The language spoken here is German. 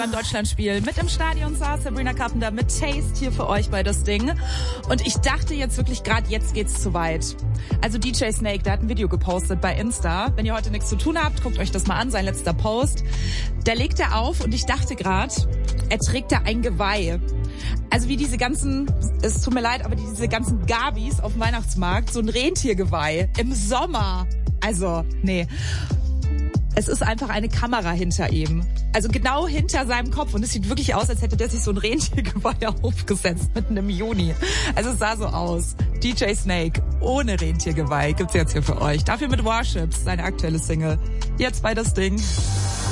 beim Deutschlandspiel. Mit im Stadion saß Sabrina Carpenter mit Taste hier für euch bei das Ding. Und ich dachte jetzt wirklich gerade, jetzt geht's zu weit. Also DJ Snake, der hat ein Video gepostet bei Insta. Wenn ihr heute nichts zu tun habt, guckt euch das mal an, sein letzter Post. Da legt er auf und ich dachte gerade, er trägt da ein Geweih. Also wie diese ganzen, es tut mir leid, aber diese ganzen Gabis auf dem Weihnachtsmarkt, so ein Rentiergeweih im Sommer. Also, nee. Es ist einfach eine Kamera hinter ihm. Also genau hinter seinem Kopf. Und es sieht wirklich aus, als hätte der sich so ein Rentiergeweih aufgesetzt, mitten im Juni. Also es sah so aus. DJ Snake ohne Rentiergeweih gibt's jetzt hier für euch. Dafür mit Warships, seine aktuelle Single. Jetzt bei das Ding.